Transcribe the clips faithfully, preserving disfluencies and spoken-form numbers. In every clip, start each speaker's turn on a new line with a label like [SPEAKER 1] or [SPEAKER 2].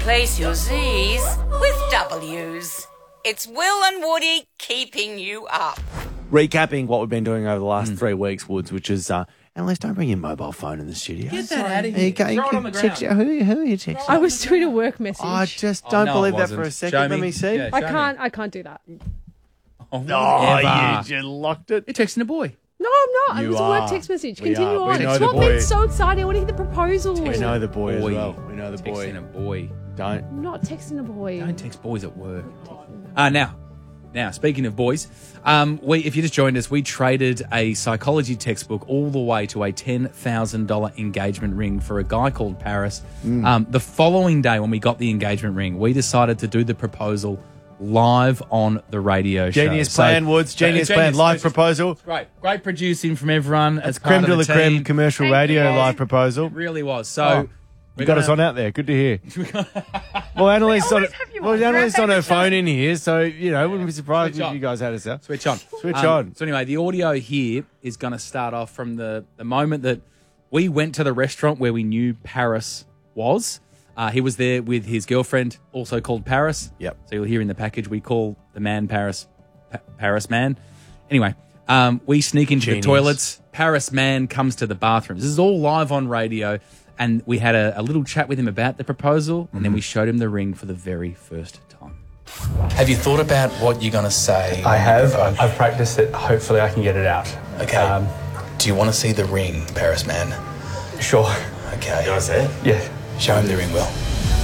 [SPEAKER 1] Replace your Z's with W's. It's Will and Woody keeping you up.
[SPEAKER 2] Recapping what we've been doing over the last mm. three weeks, Woods, which is, uh, Annalise, don't bring your mobile phone in the studio.
[SPEAKER 3] Get that out of here.
[SPEAKER 2] You can,
[SPEAKER 3] Throw
[SPEAKER 2] you
[SPEAKER 3] it on the
[SPEAKER 2] text,
[SPEAKER 3] ground.
[SPEAKER 2] who, who are you texting?
[SPEAKER 4] I was doing a work message.
[SPEAKER 2] I just don't
[SPEAKER 3] oh, no,
[SPEAKER 2] believe that for a second.
[SPEAKER 3] Show
[SPEAKER 2] Let me see.
[SPEAKER 3] Yeah,
[SPEAKER 4] I can't. Me. I can't do that.
[SPEAKER 3] Oh,
[SPEAKER 2] oh you, you locked it.
[SPEAKER 3] You're texting a boy.
[SPEAKER 4] No, I'm not.
[SPEAKER 2] You
[SPEAKER 4] it was a
[SPEAKER 2] are.
[SPEAKER 4] work text message.
[SPEAKER 2] We
[SPEAKER 4] Continue
[SPEAKER 2] are.
[SPEAKER 4] on.
[SPEAKER 2] We know
[SPEAKER 4] It's
[SPEAKER 2] the
[SPEAKER 4] what
[SPEAKER 2] boy.
[SPEAKER 4] been so exciting. I want to hear the proposal.
[SPEAKER 2] We know the boy,
[SPEAKER 3] boy
[SPEAKER 2] as well. We know the boy.
[SPEAKER 3] Texting a boy.
[SPEAKER 2] Don't.
[SPEAKER 4] I'm not texting a boy.
[SPEAKER 3] Don't text boys at work. Uh, now, now, speaking of boys, um, we if you just joined us, we traded a psychology textbook all the way to a ten thousand dollars engagement ring for a guy called Paris. Mm. Um, the following day when we got the engagement ring, we decided to do the proposal live on the radio show.
[SPEAKER 2] Genius plan, so, Woods. Genius, uh, genius plan. Live proposal.
[SPEAKER 3] Great. Great producing from everyone.
[SPEAKER 2] As creme de la creme commercial
[SPEAKER 4] Thank
[SPEAKER 2] radio
[SPEAKER 4] you.
[SPEAKER 2] live proposal.
[SPEAKER 3] It really was. So...
[SPEAKER 2] Oh. You got
[SPEAKER 3] gonna...
[SPEAKER 2] us on out there. Good to hear. well, Annalise on, well, Annalise on her phone in here, so, you know, wouldn't be surprised
[SPEAKER 3] Switch
[SPEAKER 2] if
[SPEAKER 3] on.
[SPEAKER 2] you guys had us out.
[SPEAKER 3] Switch on.
[SPEAKER 2] Switch
[SPEAKER 3] um,
[SPEAKER 2] on.
[SPEAKER 3] So anyway, the audio here is going to start off from the, the moment that we went to the restaurant where we knew Paris was. Uh, he was there with his girlfriend, also called Paris.
[SPEAKER 2] Yep.
[SPEAKER 3] So you'll hear in the package we call the man Paris, pa- Paris man. Anyway, um, we sneak into
[SPEAKER 2] Genius.
[SPEAKER 3] the toilets. Paris man comes to the bathrooms. This is all live on radio. And we had a, a little chat with him about the proposal, and mm. then we showed him the ring for the very first time.
[SPEAKER 5] Have you thought about what you're going to say?
[SPEAKER 6] I have. I've, I've practiced it. Hopefully I can get it out.
[SPEAKER 5] Okay. Um, Do you want to see the ring, Paris man?
[SPEAKER 6] Sure.
[SPEAKER 5] Okay.
[SPEAKER 2] You want to see it?
[SPEAKER 6] Yeah.
[SPEAKER 5] Show him the ring, Will.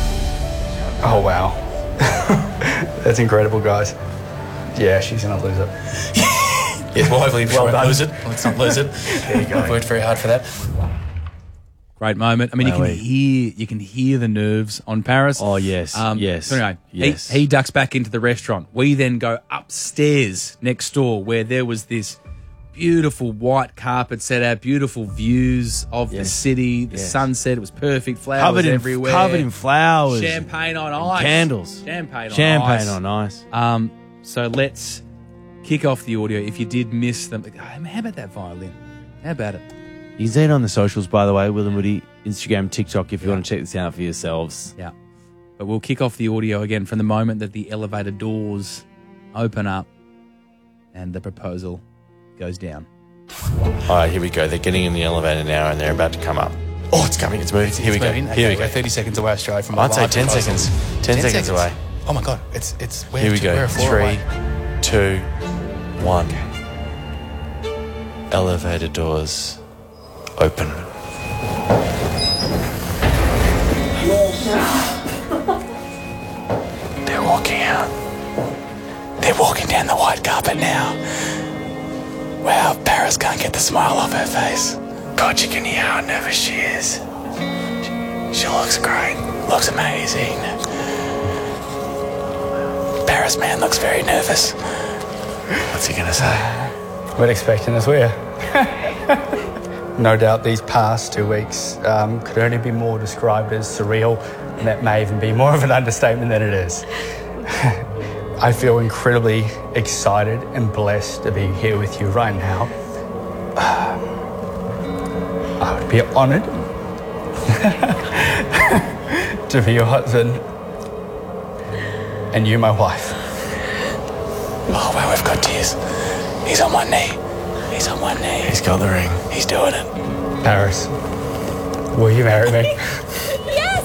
[SPEAKER 6] Oh, wow. That's incredible, guys. Yeah, she's going to lose it.
[SPEAKER 5] Yes, well, hopefully
[SPEAKER 6] well
[SPEAKER 5] she won't
[SPEAKER 6] done.
[SPEAKER 5] lose it. Let's not lose it. There you go. I've worked very hard for that.
[SPEAKER 3] Great moment. I mean, you can hear you can hear the nerves on Paris.
[SPEAKER 2] Oh, yes,
[SPEAKER 3] um,
[SPEAKER 2] yes.
[SPEAKER 3] So anyway,
[SPEAKER 2] yes.
[SPEAKER 3] He, he ducks back into the restaurant. We then go upstairs next door where there was this beautiful white carpet set out, beautiful views of
[SPEAKER 2] yes.
[SPEAKER 3] the city, the
[SPEAKER 2] yes.
[SPEAKER 3] sunset. It was perfect, flowers
[SPEAKER 2] covered in,
[SPEAKER 3] everywhere.
[SPEAKER 2] Covered in flowers.
[SPEAKER 3] Champagne on ice.
[SPEAKER 2] Candles.
[SPEAKER 3] Champagne on
[SPEAKER 2] Champagne
[SPEAKER 3] ice.
[SPEAKER 2] on ice.
[SPEAKER 3] Um, so let's kick off the audio. If you did miss them, how about that violin? How about it?
[SPEAKER 2] You can see it on the socials, by the way, Will and Woody, Instagram, TikTok, if you yeah. want to check this out for yourselves.
[SPEAKER 3] Yeah. But we'll kick off the audio again from the moment that the elevator doors open up and the proposal goes down.
[SPEAKER 2] All right, here we go. They're getting in the elevator now and they're about to come up. Oh, it's coming. It's moving.
[SPEAKER 5] It's,
[SPEAKER 2] here
[SPEAKER 5] it's
[SPEAKER 2] we
[SPEAKER 5] moving.
[SPEAKER 2] go.
[SPEAKER 5] Okay,
[SPEAKER 2] here we go.
[SPEAKER 5] We're thirty seconds away, Australia, from
[SPEAKER 2] I'd
[SPEAKER 5] a
[SPEAKER 2] say
[SPEAKER 5] live
[SPEAKER 2] ten
[SPEAKER 5] proposal.
[SPEAKER 2] seconds. ten, ten seconds, seconds away.
[SPEAKER 5] Oh, my God. It's, it's, we're
[SPEAKER 2] here we
[SPEAKER 5] two,
[SPEAKER 2] go.
[SPEAKER 5] We're four
[SPEAKER 2] Three,
[SPEAKER 5] away.
[SPEAKER 2] two, one. Elevator doors open.
[SPEAKER 5] They're walking out. They're walking down the white carpet now. Wow, Paris can't get the smile off her face. God, you can hear how nervous she is. She, she looks great. Looks amazing. Paris man looks very nervous. What's he gonna say?
[SPEAKER 6] We're expecting as we are. No doubt these past two weeks um, could only be more described as surreal, and that may even be more of an understatement than it is. I feel incredibly excited and blessed to be here with you right now. Uh, I would be honoured to be your husband and you my wife.
[SPEAKER 5] Oh, wow, we've got tears. He's on one knee. He's on one knee.
[SPEAKER 2] He's got the ring.
[SPEAKER 5] He's doing it.
[SPEAKER 6] Paris, will you marry me?
[SPEAKER 4] Yes!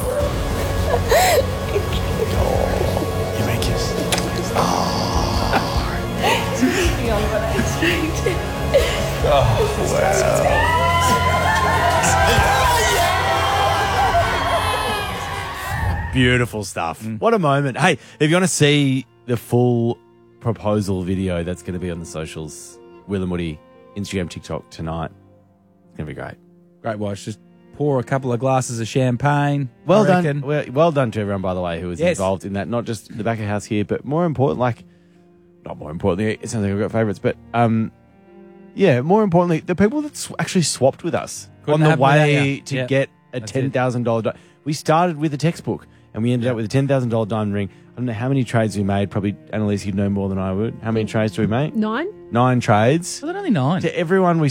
[SPEAKER 2] Oh, you may kiss. Oh.
[SPEAKER 4] Beyond what I expected.
[SPEAKER 6] Oh,
[SPEAKER 2] wow. Beautiful stuff. Mm. What a moment. Hey, if you want to see the full proposal video that's going to be on the socials, Will and Woody, Instagram, TikTok tonight. It's going to be great.
[SPEAKER 3] Great watch. Just pour a couple of glasses of champagne.
[SPEAKER 2] Well
[SPEAKER 3] I
[SPEAKER 2] done.
[SPEAKER 3] reckon.
[SPEAKER 2] Well, well done to everyone, by the way, who was
[SPEAKER 3] yes.
[SPEAKER 2] involved in that. Not just the back of house here, but more important, like, not more importantly, it sounds like I've got favourites, but um, yeah, more importantly, the people that sw- actually swapped with us
[SPEAKER 3] Couldn't
[SPEAKER 2] on the way
[SPEAKER 3] without you.
[SPEAKER 2] to
[SPEAKER 3] Yep.
[SPEAKER 2] get a
[SPEAKER 3] That's
[SPEAKER 2] ten thousand dollars. Di- we started with a textbook and we ended
[SPEAKER 3] Yep.
[SPEAKER 2] up with a ten thousand dollars diamond ring. I don't know how many trades we made. Probably, Annalise, you'd know more than I would. How many trades do we make?
[SPEAKER 4] Nine?
[SPEAKER 2] Nine trades.
[SPEAKER 3] Was it only nine?
[SPEAKER 2] To everyone we